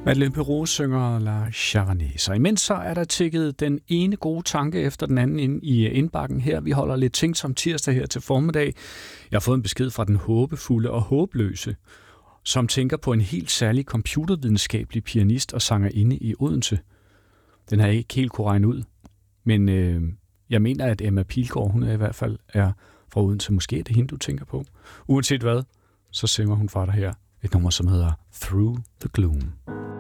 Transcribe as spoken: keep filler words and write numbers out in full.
Madeleine Peyroux synger La Javanaise. Og imens så er der tækket den ene gode tanke efter den anden ind i indbakken her. Vi holder lidt ting som tirsdag her til formiddag. Jeg har fået en besked fra den håbefulde og håbløse, som tænker på en helt særlig computervidenskabelig pianist og sangerinde i Odense. Den har jeg ikke helt kunne regne ud, men øh, jeg mener, at Emma Pilgaard, hun er i hvert fald er fra Odense. Måske er det hende, du tænker på. Uanset hvad, så synger hun fra dig her et nummer, som hedder Through the Gloom.